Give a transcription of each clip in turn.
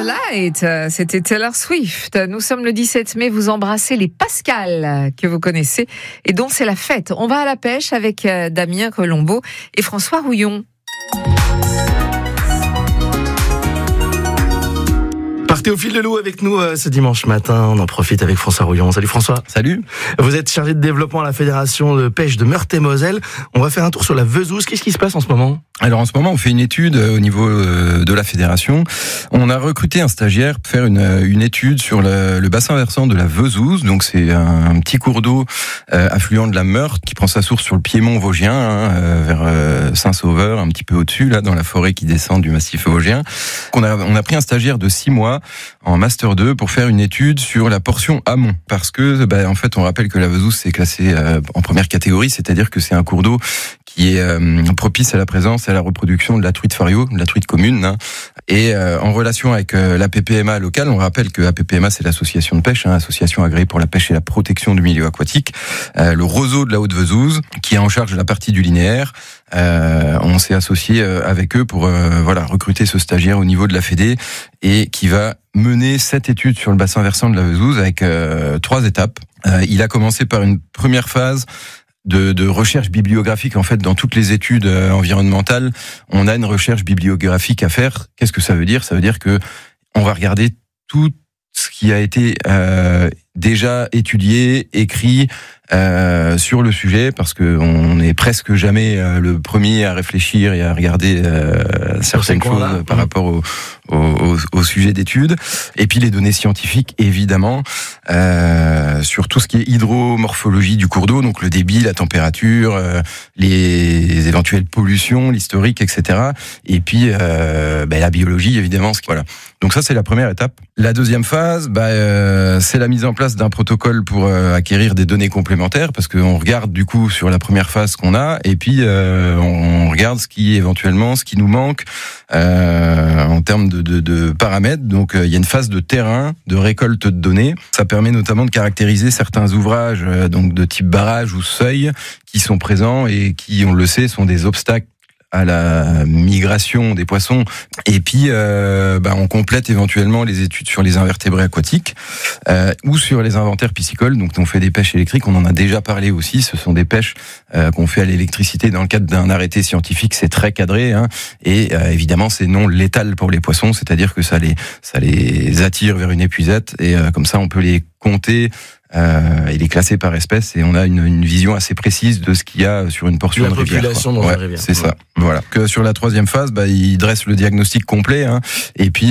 Light, c'était Taylor Swift. Nous sommes le 17 mai, vous embrassez les Pascal que vous connaissez et dont c'est la fête. On va à la pêche avec Damien Colombo et François Rouillon. Partez au fil de l'eau avec nous ce dimanche matin. On en profite avec François Rouillon. Salut François. Salut. Vous êtes chargé de développement à la Fédération de pêche de Meurthe-et-Moselle. On va faire un tour sur la Vesouse. Qu'est-ce qui se passe en ce moment ? Alors en ce moment, on fait une étude au niveau de la fédération. On a recruté un stagiaire pour faire une étude sur le bassin versant de la Vesouse. Donc c'est un petit cours d'eau affluent de la Meurthe qui prend sa source sur le piémont vosgien, vers Saint-Sauveur, un petit peu au-dessus, là, dans la forêt qui descend du massif vosgien. On a pris un stagiaire de 6 mois en Master 2 pour faire une étude sur la portion amont. Parce que, en fait, on rappelle que la Vesouse c'est classé en première catégorie, c'est-à-dire que c'est un cours d'eau qui est propice à la présence et à la reproduction de la truite fario, de la truite commune. Hein. Et en relation avec l'APPMA locale, on rappelle que l'APPMA c'est l'association de pêche, association agréée pour la pêche et la protection du milieu aquatique, le roseau de la Haute-Vesouse, qui est en charge de la partie du linéaire. On s'est associé avec eux pour recruter ce stagiaire au niveau de la Fédé et qui va mener cette étude sur le bassin versant de la Vesouse avec 3 étapes. Il a commencé par une première phase de recherche bibliographique. En fait, dans toutes les études environnementales, on a une recherche bibliographique à faire. Qu'est-ce que ça veut dire ? Ça veut dire que on va regarder tout ce qui a été déjà étudié, écrit sur le sujet, parce que on n'est presque jamais le premier à réfléchir et à regarder certaines choses par rapport au sujet d'étude. Et puis les données scientifiques, évidemment, sur tout ce qui est hydromorphologie du cours d'eau, donc le débit, la température, les éventuelles pollutions, l'historique, etc. Et puis la biologie, évidemment. Voilà. Donc ça, c'est la première étape. La deuxième phase, c'est la mise en place d'un protocole pour acquérir des données complémentaires, parce qu'on regarde du coup sur la première phase qu'on a, et puis on regarde ce qui nous manque en termes de paramètres. Donc il y a une phase de terrain, de récolte de données. Ça permet notamment de caractériser certains ouvrages donc de type barrage ou seuil qui sont présents et qui, on le sait, sont des obstacles à la migration des poissons. Et puis on complète éventuellement les études sur les invertébrés aquatiques ou sur les inventaires piscicoles. Donc on fait des pêches électriques, on en a déjà parlé aussi. Ce sont des pêches qu'on fait à l'électricité dans le cadre d'un arrêté scientifique. C'est très cadré, et évidemment c'est non létal pour les poissons, c'est-à-dire que ça les attire vers une épuisette, et comme ça on peut les compter. Il est classé par espèce et on a une vision assez précise de ce qu'il y a sur une portion de rivière. La population dans une rivière. C'est ça. Voilà. Que sur la troisième phase, il dresse le diagnostic complet, et puis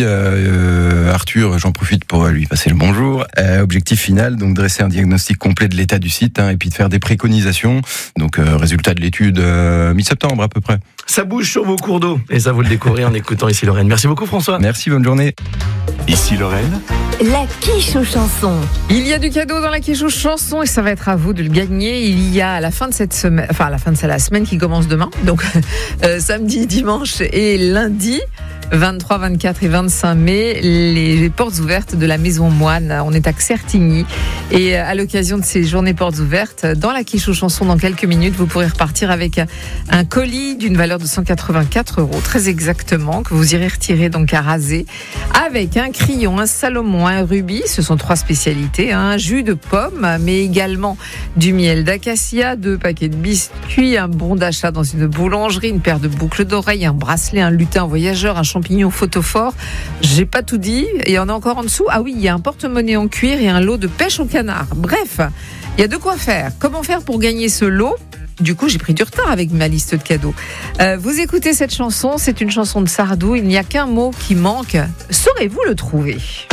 Arthur, j'en profite pour lui passer le bonjour. Objectif final, donc dresser un diagnostic complet de l'état du site, et puis de faire des préconisations. Donc résultat de l'étude mi-septembre à peu près. Ça bouge sur vos cours d'eau et ça vous le découvrez en écoutant Ici Lorraine. Merci beaucoup François. Merci, bonne journée. Ici Lorraine. La quiche aux chansons. Il y a du cadeau dans la quiche aux chansons et ça va être à vous de le gagner. Il y a à la fin de cette semaine, à la fin de la semaine qui commence demain, donc samedi, dimanche et lundi, 23, 24 et 25 mai, les portes ouvertes de la Maison Moine. On est à Certigny et à l'occasion de ces journées portes ouvertes, dans la quiche aux chansons, dans quelques minutes, vous pourrez repartir avec un colis d'une valeur de 184 €, très exactement, que vous irez retirer donc à Razé, avec un crayon, un salomon, un rubis. Ce sont 3 spécialités, un jus de pomme, mais également du miel d'acacia, 2 paquets de biscuits, un bon d'achat dans une boulangerie, une paire de boucles d'oreilles, un bracelet, un lutin voyageur, un champignon photophore. J'ai pas tout dit. Il y en a encore en dessous. Ah oui, il y a un porte-monnaie en cuir et un lot de pêche au canard. Bref, il y a de quoi faire. Comment faire pour gagner ce lot ? Du coup, j'ai pris du retard avec ma liste de cadeaux. Vous écoutez cette chanson, c'est une chanson de Sardou. Il n'y a qu'un mot qui manque. Saurez-vous le trouver ?